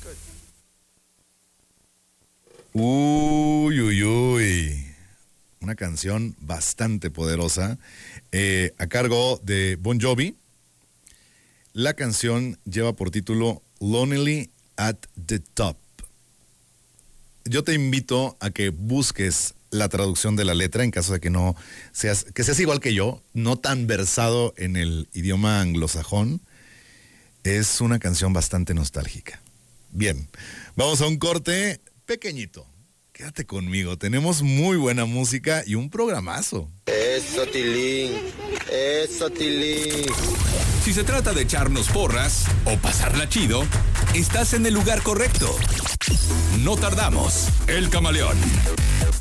Uy, uy, uy. Una canción bastante poderosa a cargo de Bon Jovi. La canción lleva por título Lonely at the Top. Yo te invito a que busques la traducción de la letra en caso de que no seas, que seas igual que yo, no tan versado en el idioma anglosajón. Es una canción bastante nostálgica. Bien, vamos a un corte pequeñito. Quédate conmigo, tenemos muy buena música y un programazo. Eso, Tilín. Eso, Tilín. Si se trata de echarnos porras o pasarla chido, estás en el lugar correcto. No tardamos. El Camaleón.